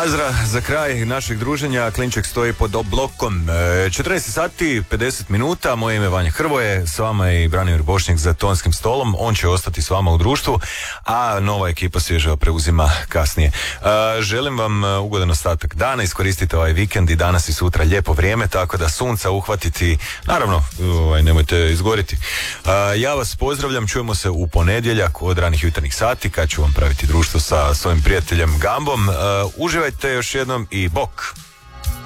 Azra, za kraj našeg druženja Klinček stoji pod blokom. 14 sati, 50 minuta, moje ime Vanja Hrvoje, s vama je i Branimir Bošnjak za tonskim stolom, on će ostati s vama u društvu, a nova ekipa svježa preuzima kasnije. Želim vam ugodan ostatak dana, iskoristite ovaj vikend i danas i sutra lijepo vrijeme, tako da sunca uhvatiti, naravno, nemojte izgoriti. Ja vas pozdravljam, čujemo se u ponedjeljak od ranih jutarnjih sati, kad ću vam praviti društvo sa svojim prijateljem Gambom. Uživajte još jednom i bok!